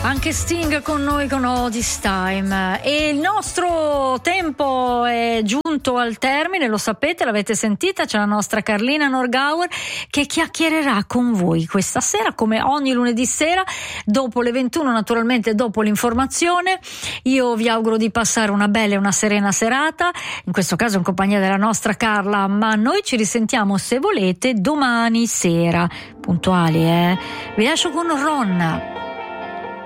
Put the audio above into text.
Anche Sting con noi con All This Time, e il nostro tempo è giunto al termine, lo sapete, l'avete sentita, c'è la nostra Carlina Norgauer che chiacchiererà con voi questa sera come ogni lunedì sera dopo le 21, naturalmente dopo l'informazione. Io vi auguro di passare una bella e una serena serata, in questo caso in compagnia della nostra Carla, ma noi ci risentiamo se volete domani sera puntuali, Vi lascio con Ronna.